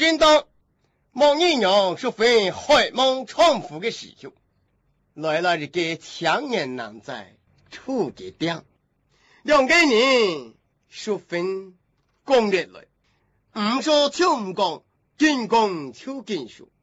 应当莫一样说非海梦重复的时候，来了一个强人男在出的点，两个人说分攻略来，唔说就唔讲，进攻就进说，